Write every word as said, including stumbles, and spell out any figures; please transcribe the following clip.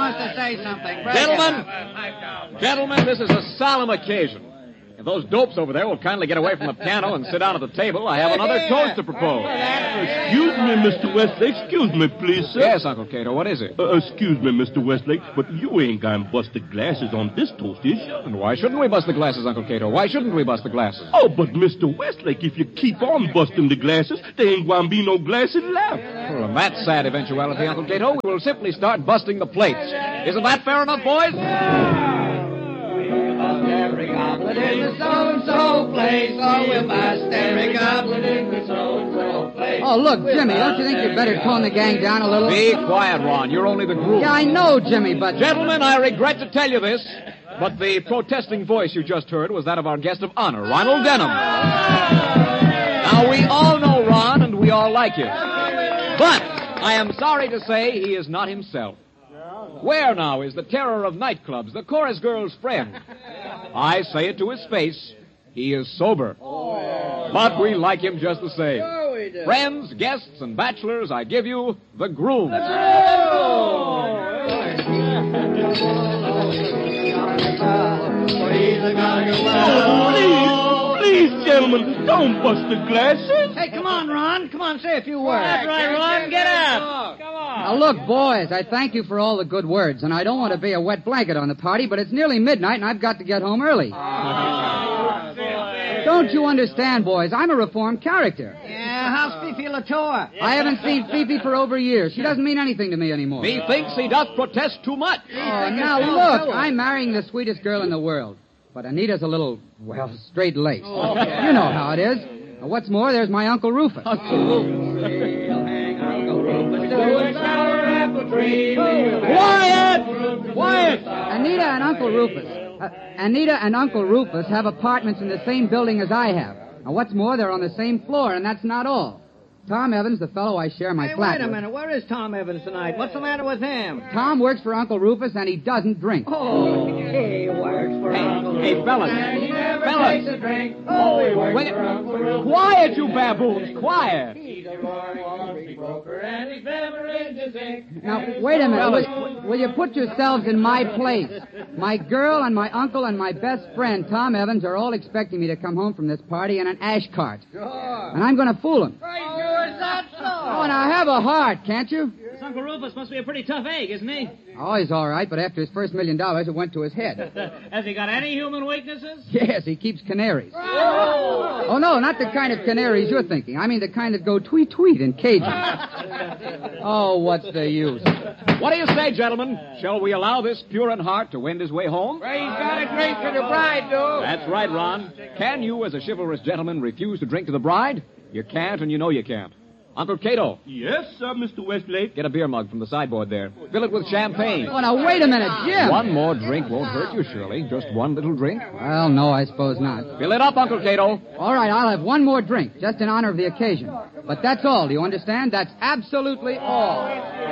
wants to say something. Break Gentlemen, it. gentlemen, this is a solemn occasion. If those dopes over there will kindly get away from the piano and sit down at the table, I have another toast to propose. Excuse me, Mister Westlake. Excuse me, please, sir. Yes, Uncle Cato, what is it? Uh, excuse me, Mister Westlake, but you ain't gonna bust the glasses on this toast, is you? And why shouldn't we bust the glasses, Uncle Cato? Why shouldn't we bust the glasses? Oh, but Mister Westlake, if you keep on busting the glasses, there ain't gonna be no glasses left. Well, in that sad eventuality, Uncle Cato, we will simply start busting the plates. Isn't that fair enough, boys? Every goblet in the so-and-so place. Oh, we'll bust every goblet in the so-and-so place. Oh, look, Jimmy, don't you think you'd better tone the gang down a little? Be quiet, Ron. You're only the groom. Yeah, I know, Jimmy, but... Gentlemen, I regret to tell you this, but the protesting voice you just heard was that of our guest of honor, Ronald Denham. Now, we all know Ron, and we all like him. But I am sorry to say he is not himself. Where now is the terror of nightclubs, the chorus girl's friend? I say it to his face. He is sober. But we like him just the same. Friends, guests, and bachelors, I give you the groom. Oh, please, please, gentlemen, don't bust the glasses. Hey, come on, Ron. Come on, say a few words. That's right, Ron. Get up. Come on. Now, look, boys, I thank you for all the good words, and I don't want to be a wet blanket on the party, but it's nearly midnight, and I've got to get home early. Don't you understand, boys? I'm a reformed character. Yeah, how's Fifi Latour? I haven't seen Fifi for over a year. She doesn't mean anything to me anymore. Methinks he doth protest too much. Oh, now look, I'm marrying the sweetest girl in the world. But Anita's a little, well, straight-laced. Oh. You know how it is. What's more, there's my Uncle Rufus. Uncle Rufus. Quiet! Quiet! Anita and Uncle Rufus. Uh, Anita and Uncle Rufus have apartments in the same building as I have. And what's more, they're on the same floor, and that's not all. Tom Evans, the fellow I share my Hey, flat wait a with. minute. Where is Tom Evans tonight? What's the matter with him? Tom works for Uncle Rufus, and he doesn't drink. Oh, he works for Uncle Hey, Rufus, fellas. and he never Fellas. takes a drink. Oh, he works Wait, for Uncle Rufus. quiet, you baboons, quiet. He's a roaring laundry broker, and he's never in the zinc. Now, wait a minute. Will, will you put yourselves in my place? My girl and my uncle and my best friend, Tom Evans, are all expecting me to come home from this party in an ash cart. Sure. And I'm going to fool them. Right, sure, is that so? Oh, now have a heart, can't you? This Uncle Rufus must be a pretty tough egg, isn't he? Oh, he's all right, but after his first million dollars, it went to his head. Has he got any human weaknesses? Yes, he keeps canaries. Oh, no, not the kind of canaries you're thinking. I mean the kind that go tweet-tweet in cages. Oh, what's the use? What do you say, gentlemen? Shall we allow this pure in heart to wend his way home? Well, he's got a drink for the bride, dude. That's right, Ron. Can you, as a chivalrous gentleman, refuse to drink to the bride? You can't, and you know you can't. Uncle Cato, Yes, sir, Mister Westlake. get a beer mug from the sideboard there. Fill it with champagne. Oh, now, wait a minute, Jim. One more drink won't hurt you, surely. Just one little drink. Well, no, I suppose not. Fill it up, Uncle Cato. All right, I'll have one more drink, just in honor of the occasion. But that's all, do you understand? That's absolutely all.